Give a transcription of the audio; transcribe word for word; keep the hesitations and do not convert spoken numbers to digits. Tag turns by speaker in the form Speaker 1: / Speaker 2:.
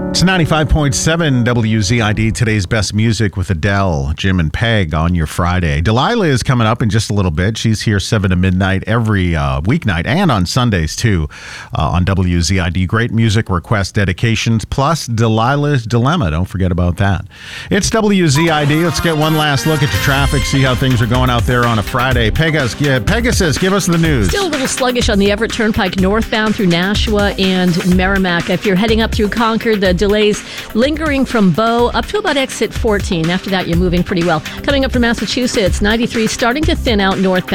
Speaker 1: It's ninety-five point seven W Z I D, today's best music with Adele, Jim and Peg on your Friday. Delilah is coming up in just a little bit. She's here seven to midnight every uh, weeknight and on Sundays too uh, on W Z I D. Great music request dedications plus Delilah's Dilemma. Don't forget about that. It's W Z I D. Let's get one last look at the traffic, see how things are going out there on a Friday. Pegas, yeah, Pegasus, give us the news.
Speaker 2: Still a little sluggish on the Everett Turnpike northbound through Nashua and Merrimack. If you're heading up through Concord, the delays lingering from Bow up to about exit fourteen. After that, you're moving pretty well. Coming up from Massachusetts, ninety-three starting to thin out northbound.